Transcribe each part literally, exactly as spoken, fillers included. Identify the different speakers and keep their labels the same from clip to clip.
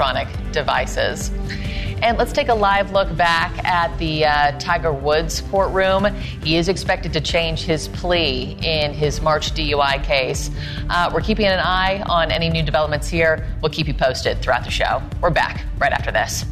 Speaker 1: electronic devices. And let's take a live look back at the uh, Tiger Woods courtroom. He is expected to change his plea in his March D U I case. Uh, we're keeping an eye on any new developments here. We'll keep you posted throughout the show. We're back right after this.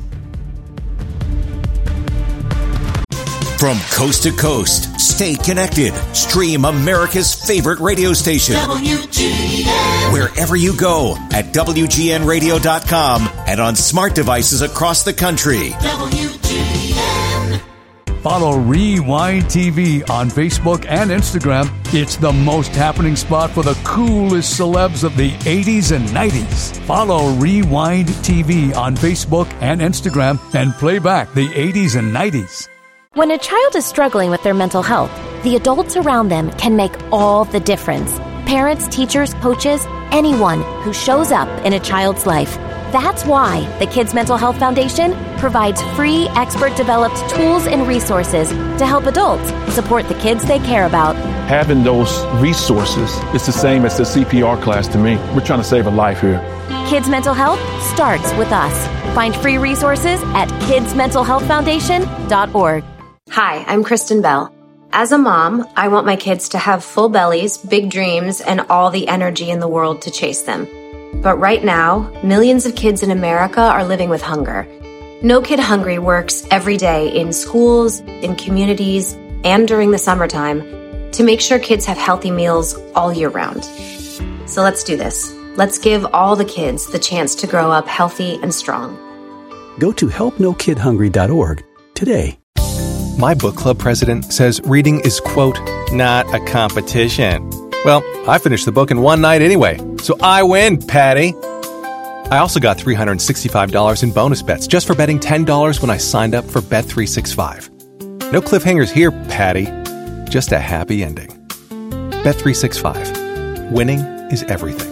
Speaker 2: From coast to coast, stay connected. Stream America's favorite radio station. W G N. Wherever you go at W G N radio dot com and on smart devices across the country. W G N.
Speaker 3: Follow Rewind T V on Facebook and Instagram. It's the most happening spot for the coolest celebs of the eighties and nineties. Follow Rewind T V on Facebook and Instagram and play back the eighties and nineties.
Speaker 4: When a child is struggling with their mental health, the adults around them can make all the difference. Parents, teachers, coaches, anyone who shows up in a child's life. That's why the Kids Mental Health Foundation provides free, expert-developed tools and resources to help adults support the kids they care about.
Speaker 5: Having those resources is the same as the C P R class to me. We're trying to save a life here.
Speaker 4: Kids Mental Health starts with us. Find free resources at kids mental health foundation dot org.
Speaker 6: Hi, I'm Kristen Bell. As a mom, I want my kids to have full bellies, big dreams, and all the energy in the world to chase them. But right now, millions of kids in America are living with hunger. No Kid Hungry works every day in schools, in communities, and during the summertime to make sure kids have healthy meals all year round. So let's do this. Let's give all the kids the chance to grow up healthy and strong.
Speaker 7: Go to help no kid hungry dot org today.
Speaker 8: My book club president says reading is, quote, not a competition. Well, I finished the book in one night anyway, so I win, Patty. I also got three hundred sixty-five dollars in bonus bets just for betting ten dollars when I signed up for Bet three sixty-five. No cliffhangers here, Patty. Just a happy ending. Bet three sixty-five. Winning is everything.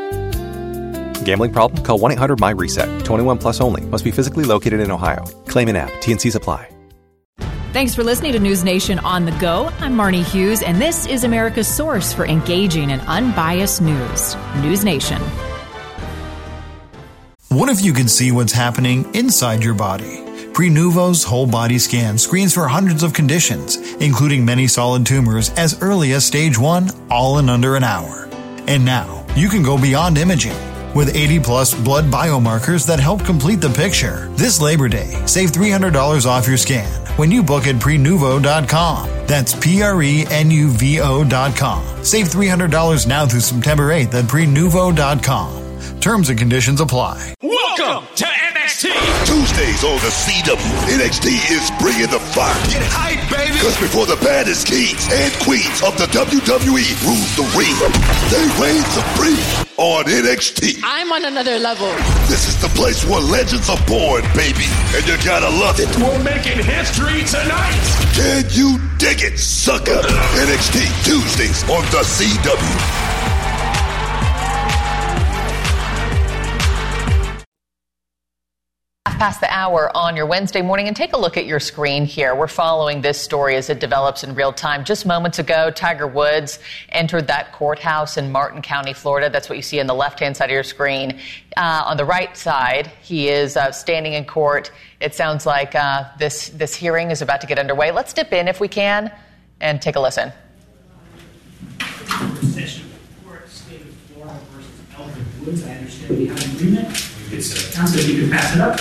Speaker 8: Gambling problem? Call one eight hundred M Y reset. twenty-one plus only. Must be physically located in Ohio. Claim in app. T and C's apply.
Speaker 9: Thanks for listening to News Nation on the Go. I'm Marnie Hughes, and this is America's source for engaging and unbiased news. News Nation.
Speaker 10: What if you could see what's happening inside your body? Prenuvo's whole body scan screens for hundreds of conditions, including many solid tumors as early as stage one, all in under an hour. And now, you can go beyond imaging. With eighty plus blood biomarkers that help complete the picture. This Labor Day, save three hundred dollars off your scan when you book at prenuvo dot com. That's P R E N U V O dot com. Save three hundred dollars now through September eighth at prenuvo dot com. Terms and conditions apply.
Speaker 11: Welcome to N X T.
Speaker 12: Tuesdays on the C W, N X T is bringing the fire.
Speaker 11: Get hype, baby.
Speaker 12: Because before the baddest kings and queens of the W W E rule the ring, they reign supreme on N X T.
Speaker 13: I'm on another level.
Speaker 12: This is the place where legends are born, baby. And you gotta love it.
Speaker 11: We're making history tonight.
Speaker 12: Can you dig it, sucker? N X T, Tuesdays on the C W.
Speaker 1: Past the hour on your Wednesday morning, and take a look at your screen here. We're following this story as it develops in real time. Just moments ago, Tiger Woods entered that courthouse in Martin County, Florida. That's what you see on the left-hand side of your screen. Uh, on the right side, he is uh, standing in court. It sounds like uh, this, this hearing is about to get underway. Let's dip in if we can and take a listen.
Speaker 14: Session of court, State of Florida versus Elvin Woods. I understand we have an agreement. Good, sir. Counsel, if you could pass it up.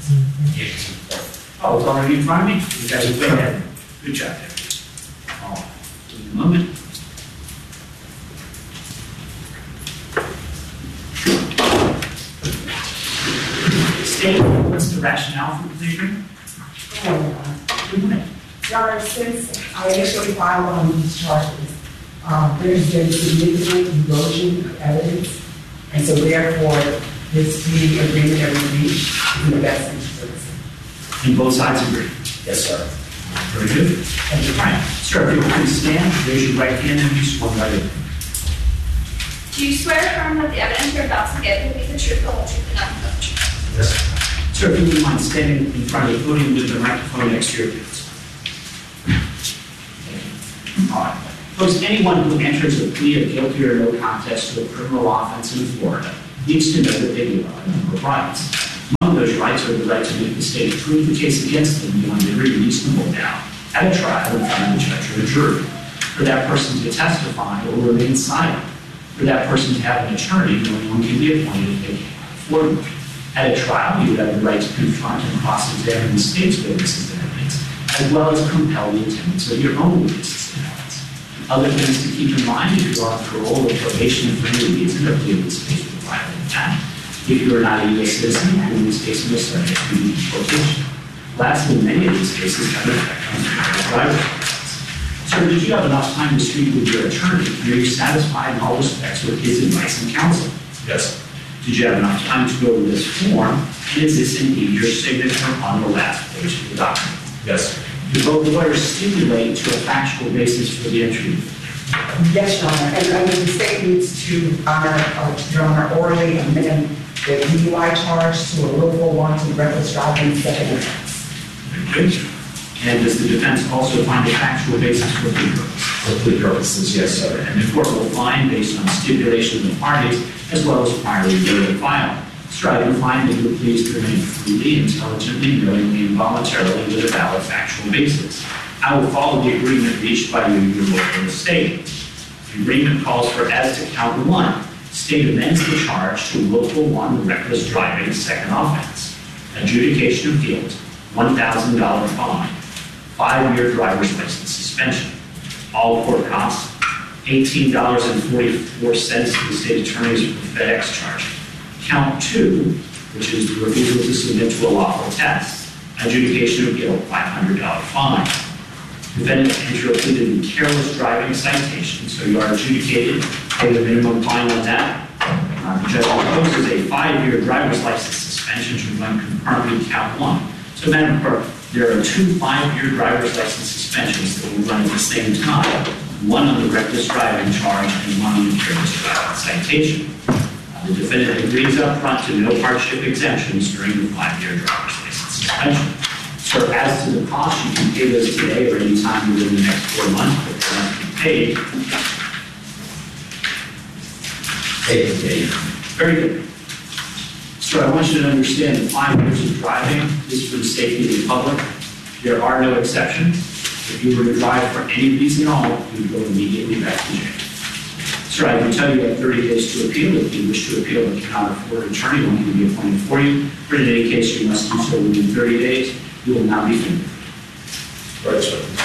Speaker 14: Oh, it's already in front of me? You guys are way ahead. Good job there. Oh, give me a moment. State, what's the rationale for the agreement? Good morning.
Speaker 15: Your Honor, since I initially filed on these charges, um, there's been significant erosion of evidence, and so therefore, this plea agreement that we reached is in the best interest of the city.
Speaker 14: And both sides agree?
Speaker 15: Yes, sir.
Speaker 14: Very good. Thank you, Brian. Sir, if you will please stand, raise your right hand and be sworn by me.
Speaker 16: Do you swear affirm that the evidence you're about to give will be the truth, the whole truth, and nothing but the truth?
Speaker 14: Yes, sir. Sir, if you would mind standing in front of the podium with the microphone next to your ears. All right. Folks, anyone who enters a plea of guilty or no contest to a criminal offense in Florida needs to know that they give up a number of rights. Among those rights are the right to make the state prove the case against them beyond every reasonable doubt at a trial in front of a judge or a jury, for that person to testify or remain silent, for that person to have an attorney knowing one can be appointed if they can't afford one. At a trial, you would have the right to confront and cross-examine the state's witnesses and evidence, as well as compel the attendance of your own witnesses and evidence. Other things to keep in mind if you are on parole or probation for any reason or plead this case with a violent act. If you are not a U S citizen, in this case, you are subject to deportation. Lastly, many of these cases have an effect on your driver's license. Sir, did you have enough time to speak with your attorney? And are you satisfied in all respects with his advice and counsel?
Speaker 13: Yes.
Speaker 14: Did you have enough time to go over this form? And is this indeed your signature on the last page of the document?
Speaker 13: Yes.
Speaker 14: Do both lawyers stipulate to a factual basis for the entry?
Speaker 15: Yes, Your Honor. And I mean, the state needs to honor, uh, Your Honor, orally amend the D U I charge to a willful, wanton, reckless driving second offense.
Speaker 14: Very good. And does the defense also find a factual basis for plea purposes?
Speaker 13: For plea purposes, yes, sir.
Speaker 14: And the court will find, based on stipulation of the parties, as well as prior review of file. Strive to find that you are pleased to remain freely, intelligently, knowingly, and voluntarily with a valid factual basis. I will follow the agreement reached by you, your lawyer, and the state. The agreement calls for, as to count one, state amends the charge to willful, one, reckless driving, second offense. Adjudication of guilt, one thousand dollars fine, five-year driver's license suspension. All court costs, eighteen dollars and forty-four cents to the state attorneys for the FedEx charge. Count two, which is the refusal to submit to a lawful test. Adjudication of guilt, five hundred dollars fine. Defendant enter a plea to careless driving citation, so you are adjudicated, pay the minimum fine on that. Uh, the judge imposes a five-year driver's license suspension to run concurrently count one. So, Madam Clerk, there are two five-year driver's license suspensions that will run at the same time, one on the reckless driving charge and one on the careless driving citation. Uh, the defendant agrees up front to no hardship exemptions during the five-year driver's license suspension. Sir, as to the cost, you can pay those today or any time within the next four months, but they must be paid.
Speaker 13: Paid, paid.
Speaker 14: Very good. Sir, I want you to understand that five years of driving is for the safety of the public. There are no exceptions. If you were to drive for any reason at all, you would go immediately back to jail. Sir, I can tell you have thirty days to appeal. If you wish to appeal and cannot afford an attorney, one can be appointed for you. But in any case, you must do so within thirty days. You will now be fingered.
Speaker 13: Right, sir.